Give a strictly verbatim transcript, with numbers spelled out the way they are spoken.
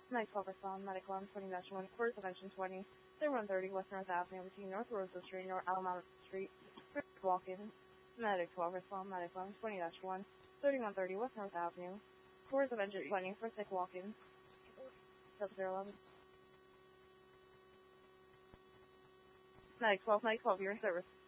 Night twelve respond, Medic one, twenty dash one, Court Dimension twenty, thirty-one thirty West North Avenue between North Rosa Street and North Alameda Street, walk-in. Medic twelve respond, Medic one, twenty dash one, thirty-one thirty West North Avenue, Court Dimension twenty for sick walk-in. Sub zero eleven. Medic twelve, Medic twelve, you're in service.